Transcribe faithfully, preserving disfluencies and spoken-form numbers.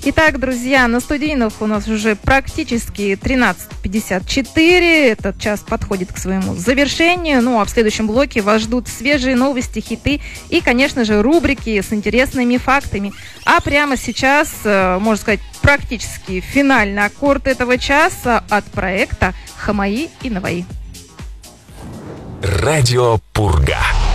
Итак, друзья, на студийных у нас уже практически тринадцать пятьдесят четыре. Этот час подходит к своему завершению. Ну, а в следующем блоке вас ждут свежие новости, хиты и, конечно же, рубрики с интересными фактами. А прямо сейчас, можно сказать, практически финальный аккорд этого часа от проекта «Хамаи и Наваи». Радио Пурга.